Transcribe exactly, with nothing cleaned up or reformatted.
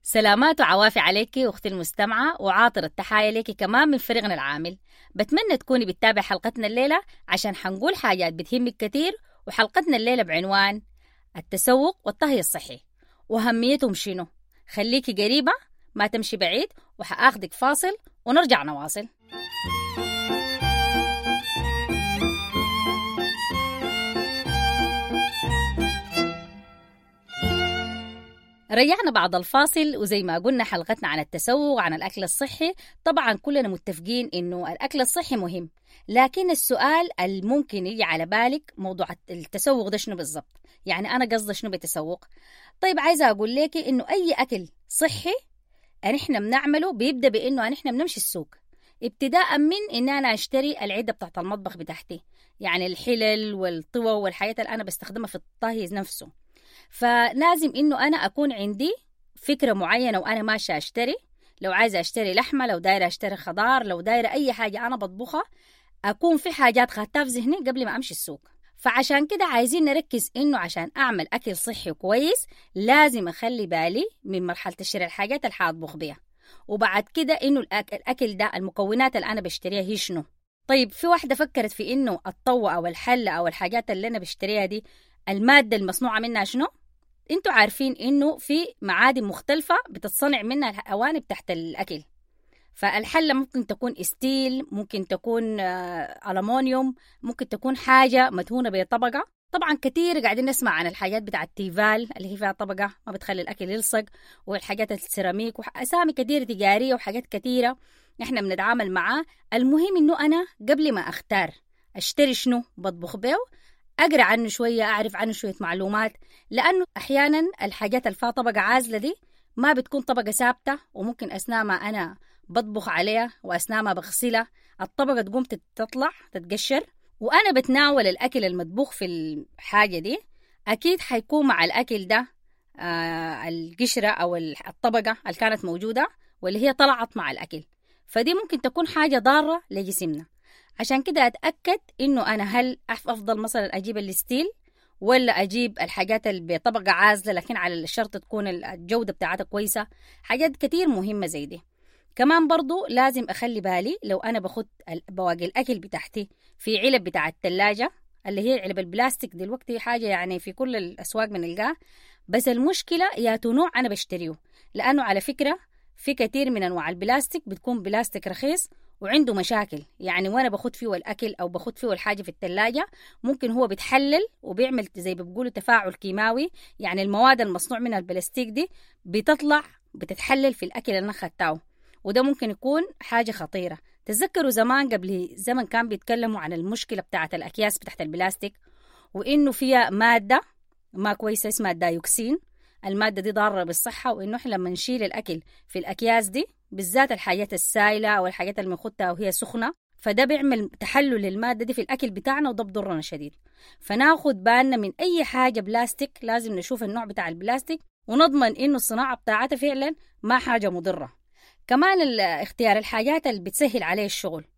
سلامات وعوافي عليكي أختي المستمعة، وعاطر التحايا ليكي كمان من فريقنا العامل. بتمنى تكوني بتتابع حلقتنا الليلة عشان حنقول حاجات بتهمك كتير، وحلقتنا الليلة بعنوان التسوق والطهي الصحي وأهميتهم شنو. خليكي قريبة، ما تمشي بعيد، وحأخدك فاصل ونرجع نواصل. رجعنا بعد الفاصل، وزي ما قلنا حلقتنا عن التسوق وعن الأكل الصحي. طبعا كلنا متفقين إنه الأكل الصحي مهم، لكن السؤال الممكن يجي على بالك موضوع التسوق ده شنو بالضبط؟ يعني أنا قصد شنو بتسوق؟ طيب عايزة أقول لك إنه أي أكل صحي نحن بنعمله بيبدأ بإنه نحن بنمشي السوق، ابتداء من إن أنا أشتري العدة بتاعت المطبخ بتاعتي، يعني الحلل والطوى والحياة اللي أنا بستخدمها في الطهي نفسه. فلازم إنه أنا أكون عندي فكرة معينة وأنا ماشي أشتري. لو عايزة أشتري لحمة، لو دايرة أشتري خضار، لو دايرة أي حاجة أنا بطبخها، أكون في حاجات خدتها في ذهني قبل ما أمشي السوق. فعشان كده عايزين نركز إنه عشان أعمل أكل صحي كويس لازم أخلي بالي من مرحلة تشتري الحاجات اللي حاطبخ بيها، وبعد كده إنه الأكل ده المكونات اللي أنا بشتريها هي شنو. طيب في واحدة فكرت في إنه الطوة أو الحلة أو الحاجات اللي أنا بشتريها دي المادة المصنوعة منها شنو؟ انتوا عارفين انه في معادن مختلفة بتتصنع منها الأواني تحت الأكل. فالحلة ممكن تكون ستيل، ممكن تكون آه ألمونيوم، ممكن تكون حاجة مدهونة بطبقة. طبعا كتير قاعدين نسمع عن الحاجات بتاعة التيفال اللي هي فيها طبقة ما بتخلي الأكل يلصق، والحاجات السيراميك وأسامي كتير تجارية وحاجات كتيرة نحن بنتعامل معاه. المهم انه أنا قبل ما أختار أشتري شنو بطبخ بيه أقرأ عنه شوية، أعرف عنه شوية معلومات، لأنه أحياناً الحاجات اللي فيها طبقة عازلة دي ما بتكون طبقة ثابتة، وممكن أثناء ما أنا بطبخ عليها وأثناء ما بغسلها الطبقة تقوم تطلع تتقشر، وأنا بتناول الأكل المطبوخ في الحاجة دي أكيد حيكون مع الأكل ده آه القشرة أو الطبقة اللي كانت موجودة واللي هي طلعت مع الأكل، فدي ممكن تكون حاجة ضارة لجسمنا. عشان كده أتأكد إنه أنا هل أفضل مثلا أجيب الستيل ولا أجيب الحاجات اللي بطبقة عازلة لكن على الشرط تكون الجودة بتاعتها كويسة. حاجات كتير مهمة زي دي. كمان برضو لازم أخلي بالي لو أنا بخد بواقي الأكل بتاعتي في علب بتاع التلاجة اللي هي علب البلاستيك، دلوقتي حاجة يعني في كل الأسواق بنلقاها، بس المشكلة يا نوع أنا بشتريه، لأنه على فكرة في كتير من أنواع البلاستيك بتكون بلاستيك رخيص وعنده مشاكل. يعني وانا بخد فيه الأكل أو بخد فيه الحاجة في التلاجة ممكن هو بيتحلل وبيعمل زي بيقولوا تفاعل كيماوي، يعني المواد المصنوع منها البلاستيك دي بتطلع بتتحلل في الأكل اللي أنا خدتاه، وده ممكن يكون حاجة خطيرة. تذكروا زمان قبل زمن كان بيتكلموا عن المشكلة بتاعة الأكياس بتاعة البلاستيك، وإنه فيها مادة ما كويسة اسمها الدايوكسين. المادة دي ضارة بالصحة، وإنه إحنا لما نشيل الأكل في الأكياس دي بالذات الحاجات السائلة أو الحاجات اللي بنخدها وهي سخنة، فده بيعمل تحلل للمادة دي في الأكل بتاعنا، وده بضرنا شديد. فناخد بالنا من أي حاجة بلاستيك، لازم نشوف النوع بتاع البلاستيك ونضمن إنه الصناعة بتاعتها فعلا ما حاجة مضرة. كمان اختيار الحاجات اللي بتسهل عليه الشغل،